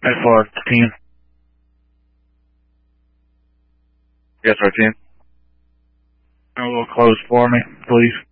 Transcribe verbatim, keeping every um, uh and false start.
F R team. Yes, our team. A little close for me, please.